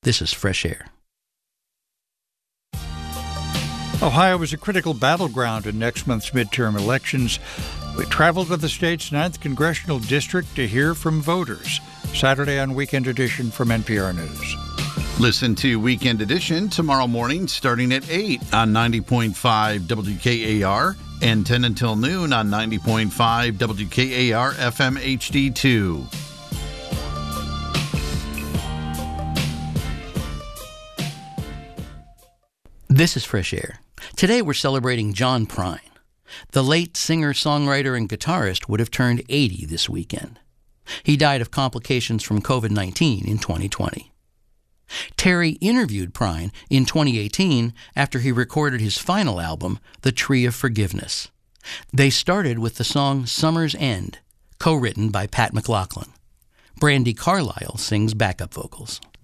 This is Fresh Air. Ohio is a critical battleground in next month's midterm elections. We traveled to the state's 9th congressional district to hear from voters. Saturday on Weekend Edition from NPR News. Listen to Weekend Edition tomorrow morning starting at 8 on 90.5 WKAR and 10 until noon on 90.5 WKAR FM HD2. This is Fresh Air. Today we're celebrating John Prine. The late singer, songwriter, and guitarist would have turned 80 this weekend. He died of complications from COVID-19 in 2020. Terry interviewed Prine in 2018 after he recorded his final album, The Tree of Forgiveness. They started with the song Summer's End, co-written by Pat McLaughlin. Brandi Carlile sings backup vocals.